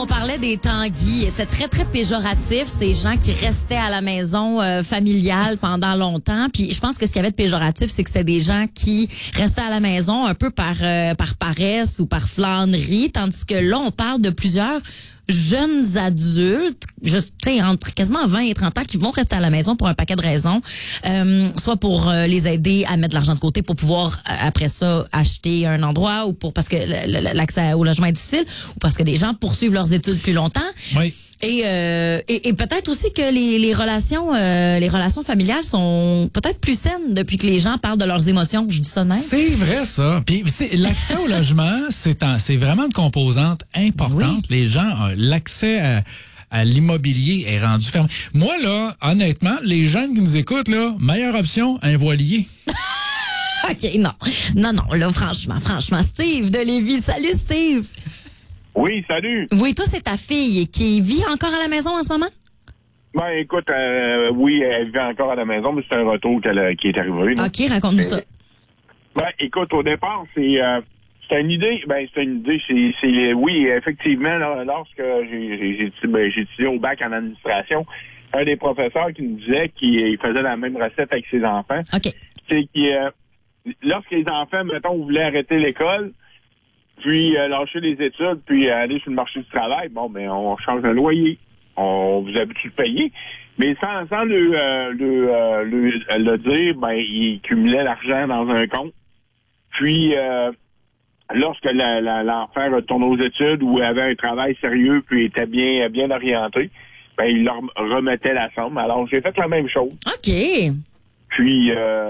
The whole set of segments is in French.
on parlait des tanguis. C'est très, très péjoratif, ces gens qui restaient à la maison familiale pendant longtemps. Puis je pense que ce qu'il y avait de péjoratif, c'est que c'était des gens qui restaient à la maison un peu par paresse ou par flânerie, tandis que là, on parle de plusieurs jeunes adultes, entre quasiment 20 et 30 ans, qui vont rester à la maison pour un paquet de raisons, soit pour les aider à mettre de l'argent de côté pour pouvoir, après ça, acheter un endroit, ou parce que l'accès au logement est difficile, ou parce que des gens poursuivent leurs études plus longtemps. Oui. Et peut-être aussi que les relations familiales sont peut-être plus saines depuis que les gens parlent de leurs émotions. Je dis ça de même. C'est vrai, ça. Puis l'accès au logement, c'est vraiment une composante importante. Oui. Les gens, l'accès à l'immobilier est rendu fermé. Moi, là, honnêtement, les jeunes qui nous écoutent, là, meilleure option, un voilier. OK, non, là, franchement, Steve de Lévis. Salut, Steve. Oui, salut. Oui, toi, c'est ta fille qui vit encore à la maison en ce moment? Ben, écoute, oui, elle vit encore à la maison, mais c'est un retour qui est arrivé. Là. OK, raconte-nous ça. Ben, écoute, au départ, c'est une idée. Ben, c'est une idée. Oui, effectivement, là, lorsque j'ai étudié au bac en administration, un des professeurs qui nous disait qu'il faisait la même recette avec ses enfants. OK. C'est que lorsque les enfants, mettons, voulaient arrêter l'école, puis lâcher les études, puis aller sur le marché du travail, bon, ben on change un loyer. On vous habitue de payer. Mais sans le dire, ben il cumulait l'argent dans un compte. Puis lorsque l'enfant retourne aux études ou avait un travail sérieux puis était bien orienté, ben il leur remettait la somme. Alors j'ai fait la même chose. OK. Puis,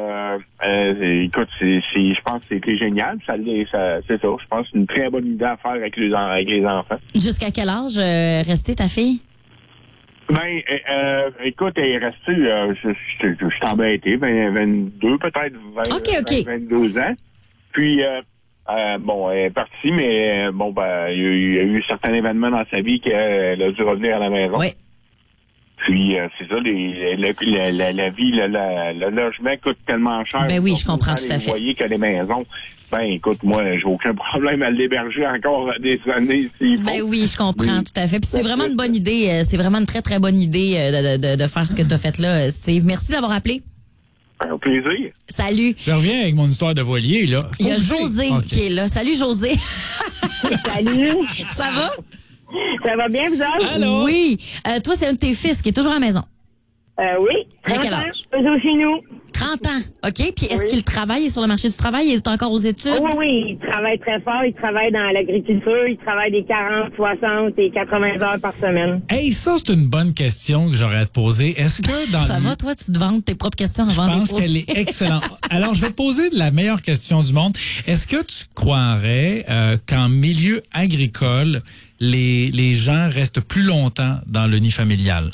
écoute, je pense que c'était génial. C'est ça. Je pense que c'est une très bonne idée à faire avec les enfants. Jusqu'à quel âge restait ta fille? Ben, écoute, elle est restée, je suis embêté, 22, peut-être 22 ans. Puis, bon, elle est partie, mais bon, ben, il y a eu certains événements dans sa vie qu'elle a dû revenir à la maison. Oui. Puis, c'est ça, la vie, le logement coûte tellement cher. Ben oui, je comprends tout à fait. Vous voyez que les maisons, ben écoute, moi, j'ai aucun problème à l'héberger encore des années. Ben oui, je comprends tout à fait. Puis c'est vraiment une bonne idée. C'est vraiment une très, très bonne idée de faire ce que tu as fait là, Steve. Merci d'avoir appelé. Un plaisir. Salut. Je reviens avec mon histoire de voilier, là. Il y a José qui est là. Salut, José. Salut. Ça va? Ça va bien, vous autres? Allô? Oui. Toi, c'est un de tes fils qui est toujours à la maison. Oui. Il a quel âge? Toujours chez nous. 30 ans. OK. Puis est-ce qu'il travaille sur le marché du travail? Il est encore aux études? Oh, oui. Il travaille très fort. Il travaille dans l'agriculture. Il travaille des 40, 60 et 80 heures par semaine. Hey, ça, c'est une bonne question que j'aurais à te poser. Est-ce que dans Ça va, toi, tu te vantes tes propres questions avant de les poser? Je pense qu'elle est excellente. Alors, je vais te poser la meilleure question du monde. Est-ce que tu croirais qu'en milieu agricole, les gens restent plus longtemps dans le nid familial?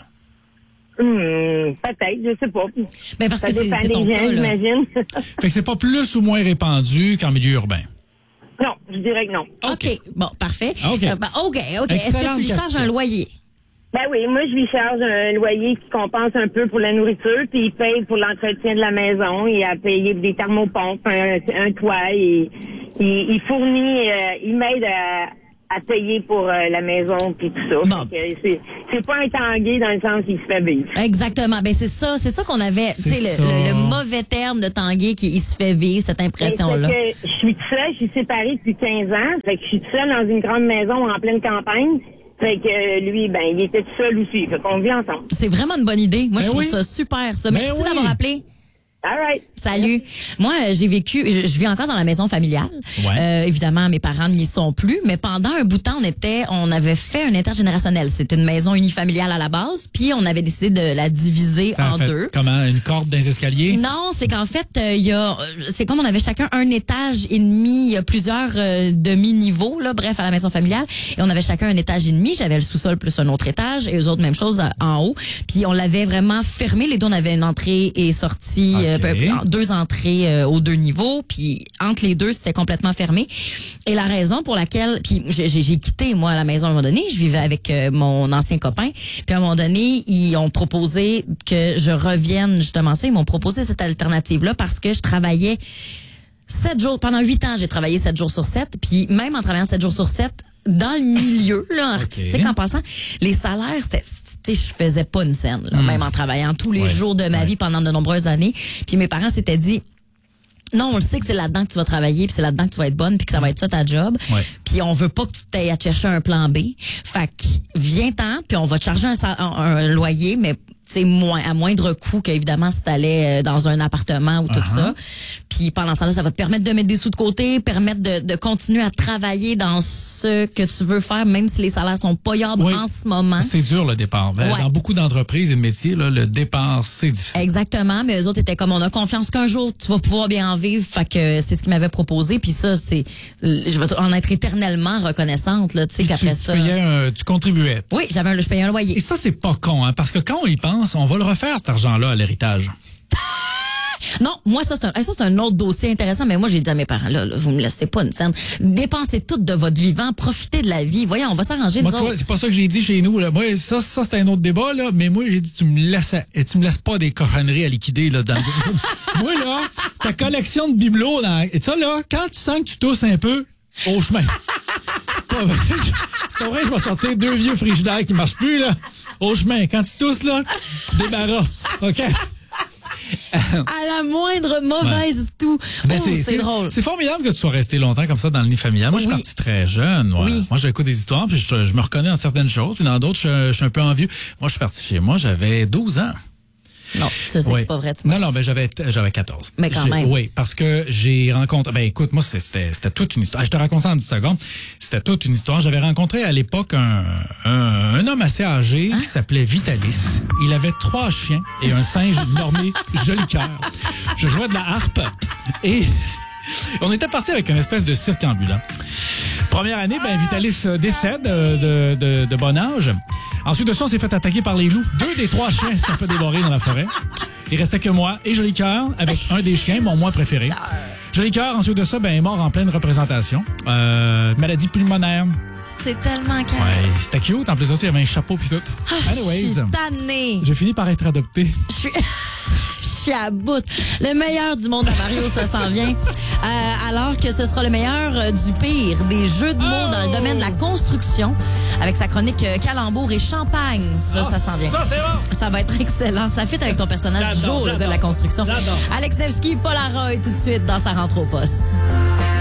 Peut-être, je sais pas. Ben parce ça que c'est ton des cas, gens, là. j'imagine. Fait que c'est pas plus ou moins répandu qu'en milieu urbain. Non, je dirais que non. OK. Bon, parfait. OK. OK. Est-ce que Excellente tu lui charges question. un loyer? Ben oui, moi, je lui charge un loyer qui compense un peu pour la nourriture, puis il paye pour l'entretien de la maison, il a payé des thermopompes, un toit, et il fournit, il m'aide à payer pour la maison puis tout ça. Bon. Fait que c'est pas un tanguay dans le sens qu'il se fait vivre. Exactement. Ben c'est ça qu'on avait, tu sais, le mauvais terme de tanguay qui il se fait vivre, cette impression-là. Fait que je suis toute seule, je suis séparée depuis 15 ans, fait que je suis toute seule dans une grande maison en pleine campagne. Fait que lui, ben, il était tout seul aussi. Fait qu'on vit ensemble. C'est vraiment une bonne idée. Moi, Ben je trouve oui. ça super, ça. Ben Merci oui. d'avoir appelé. All right. Salut. Moi, j'ai vécu, je vis encore dans la maison familiale. Ouais. Évidemment, mes parents n'y sont plus, mais pendant un bout de temps, on avait fait un intergénérationnel. C'était une maison unifamiliale à la base, puis on avait décidé de la diviser en deux. Comment, une corde dans les escaliers? Non, c'est qu'en fait, c'est comme on avait chacun un étage et demi, il y a plusieurs demi-niveaux, là, bref, à la maison familiale, et on avait chacun un étage et demi. J'avais le sous-sol plus un autre étage, et eux autres, même chose en haut. Puis on l'avait vraiment fermé. Les deux, on avait une entrée et sortie, deux entrées aux deux niveaux, puis entre les deux, c'était complètement fermé. Et la raison pour laquelle, puis j'ai quitté, moi, la maison à un moment donné, je vivais avec mon ancien copain, puis à un moment donné, ils ont proposé que je revienne, justement ça, ils m'ont proposé cette alternative-là parce que je travaillais 7 jours, pendant 8 ans, j'ai travaillé 7 jours sur 7, puis même en travaillant 7 jours sur 7, dans le milieu là, artistique, en passant, les salaires, c'était, tu sais, je faisais pas une scène, là, même en travaillant tous les jours de ma vie pendant de nombreuses années. Puis mes parents s'étaient dit, non, on le sait que c'est là-dedans que tu vas travailler, puis c'est là-dedans que tu vas être bonne, puis que ça va être ça ta job. Puis on veut pas que tu t'ailles à te chercher un plan B. Fait que viens-t'en, puis on va te charger un loyer, mais c'est à moindre coût qu'évidemment si t'allais dans un appartement ou tout ça. Puis pendant ce temps-là, ça va te permettre de mettre des sous de côté, permettre de continuer à travailler dans ce que tu veux faire, même si les salaires sont pas yables en ce moment. C'est dur le départ. Dans beaucoup d'entreprises et de métiers, là, le départ, c'est difficile. Exactement, mais eux autres étaient comme, on a confiance qu'un jour tu vas pouvoir bien en vivre. Fait que c'est ce qu'ils m'avaient proposé. Puis ça, je vais en être éternellement reconnaissante. Là, tu sais qu'après ça. Tu contribuais. Oui, je payais un loyer. Et ça, c'est pas con, hein, parce que quand on y pense, on va le refaire cet argent-là à l'héritage. Non, moi, ça, c'est un autre dossier intéressant, mais moi, j'ai dit à mes parents, là, vous me laissez pas une scène. Dépensez tout de votre vivant, profitez de la vie. Voyons, on va s'arranger, nous autres. C'est pas ça que j'ai dit chez nous, là. Moi, ça, c'est un autre débat, là. Mais moi, j'ai dit, tu me laisses pas des cochonneries à liquider, là, moi, là, ta collection de bibelots, et ça, là, quand tu sens que tu tousses un peu, au chemin. C'est pas vrai. C'est pas vrai, je vais sortir 2 vieux frigidaires qui marchent plus, là. Au chemin. Quand tu tousses, là, débarras. OK? À la moindre mauvaise toux. C'est drôle. C'est formidable que tu sois resté longtemps comme ça dans le nid familial. Moi, je suis parti très jeune. Moi, j'écoute des histoires, puis je me reconnais dans certaines choses, puis dans d'autres, je suis un peu envieux. Moi, je suis parti chez moi, j'avais 12 ans. Non, ça, c'est pas vrai. Non, ben j'avais 14. Mais quand même. Oui, parce que j'ai rencontré... Ben écoute, moi, c'était toute une histoire. Je te raconte ça en 10 secondes. C'était toute une histoire. J'avais rencontré à l'époque un homme assez âgé qui s'appelait Vitalis. Il avait 3 chiens et un singe nommé Jolicoeur. Je jouais de la harpe et... On était parti avec une espèce de cirque ambulant. Première année, Vitalis décède de bon âge. Ensuite de ça, on s'est fait attaquer par les loups. 2 des 3 chiens se sont fait dévorer dans la forêt. Il restait que moi et Jolicoeur avec un des chiens, mon moins préféré. Jolicoeur, ensuite de ça, est mort en pleine représentation. Maladie pulmonaire. C'est tellement calme. Ouais, c'était cute. En plus de ça, il y avait un chapeau pis tout. Anyways, je suis tannée. J'ai fini par être adopté. Je suis à bout. Le meilleur du monde à Mario, ça s'en vient. Alors que ce sera le meilleur du pire des jeux de mots dans le domaine de la construction avec sa chronique Calembour et Champagne. Ça s'en vient. Ça, c'est bon. Ça va être excellent. Ça fit avec ton personnage du jour, le gars de la construction. J'adore. Alex Nevsky, Polaroid, tout de suite dans sa rentre au poste.